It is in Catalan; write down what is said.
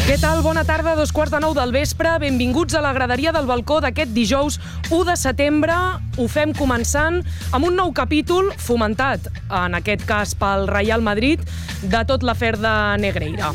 Què tal? Bona tarda, 2:15 del vespre. Benvinguts a la graderia del balcó d'aquest dijous 1 de setembre. Ho fem començant amb un nou capítol fomentat, en aquest cas pel Real Madrid, de tot l'afer de Negreira.